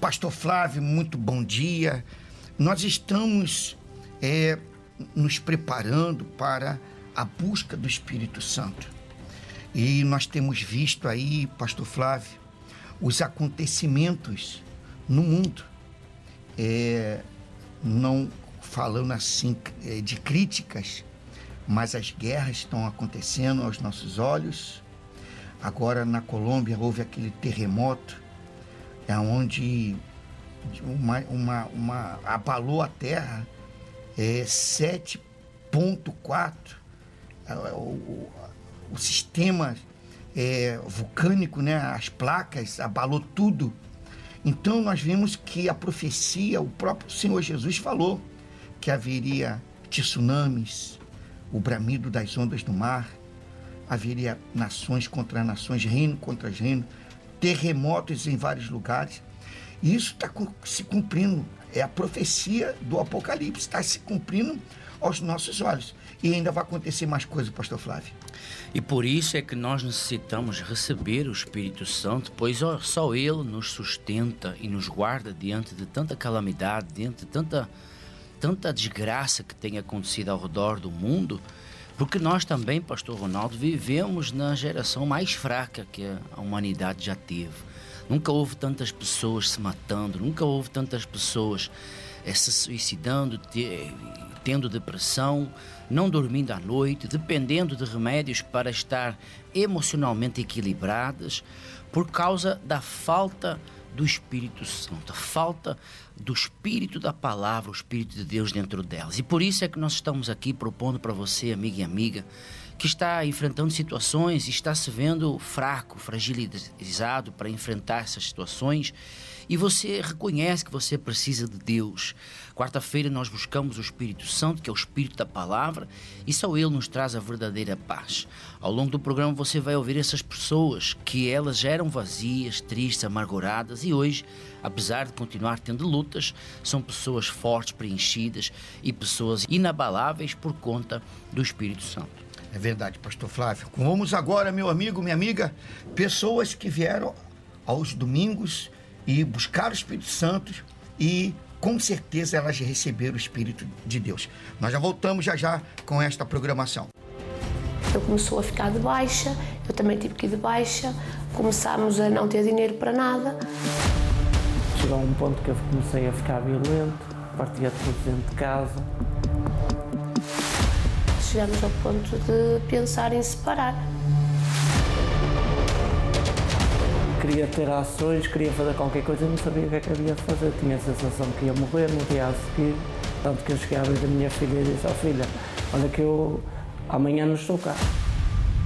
Pastor Flávio, muito bom dia. Nós estamos nos preparando para a busca do Espírito Santo. E nós temos visto aí, Pastor Flávio, os acontecimentos no mundo. Não falando assim de críticas, mas as guerras estão acontecendo aos nossos olhos. Agora na Colômbia houve aquele terremoto, onde abalou a terra, 7,4. O sistema vulcânico, né, as placas, abalou tudo. Então nós vimos que a profecia, o próprio Senhor Jesus falou que haveria tsunamis, o bramido das ondas do mar, haveria nações contra nações, reino contra reino, terremotos em vários lugares. E isso está se cumprindo, a profecia do Apocalipse, está se cumprindo aos nossos olhos. E ainda vai acontecer mais coisas, Pastor Flávio. E por isso é que nós necessitamos receber o Espírito Santo, pois só Ele nos sustenta e nos guarda diante de tanta calamidade, diante de tanta desgraça que tem acontecido ao redor do mundo, porque nós também, Pastor Ronaldo, vivemos na geração mais fraca que a humanidade já teve. Nunca houve tantas pessoas se matando, nunca houve tantas pessoas se suicidando, tendo depressão, não dormindo à noite, dependendo de remédios para estar emocionalmente equilibradas, por causa da falta do Espírito Santo, a falta do Espírito da Palavra, o Espírito de Deus dentro delas. E por isso é que nós estamos aqui propondo para você, amiga e amiga, que está enfrentando situações e está se vendo fraco, fragilizado para enfrentar essas situações, e você reconhece que você precisa de Deus. Quarta-feira nós buscamos o Espírito Santo, que é o Espírito da Palavra, e só Ele nos traz a verdadeira paz. Ao longo do programa você vai ouvir essas pessoas que elas já eram vazias, tristes, amarguradas, e hoje, apesar de continuar tendo lutas, são pessoas fortes, preenchidas e pessoas inabaláveis por conta do Espírito Santo. É verdade, Pastor Flávio. Vamos agora, meu amigo, minha amiga, pessoas que vieram aos domingos e buscaram o Espírito Santo e com certeza elas receberam o Espírito de Deus. Nós já voltamos já com esta programação. Eu começou a ficar de baixa, eu também tive que ir de baixa, começámos a não ter dinheiro para nada. Chegou a um ponto que eu comecei a ficar violento, partia tudo dentro de casa. Chegámos ao ponto de pensar em separar. Queria ter ações, queria fazer qualquer coisa e não sabia o que é que havia de fazer. Tinha a sensação que ia morrer no dia a seguir. Tanto que eu cheguei à beira da minha filha e disse: filha, olha que eu amanhã não estou cá.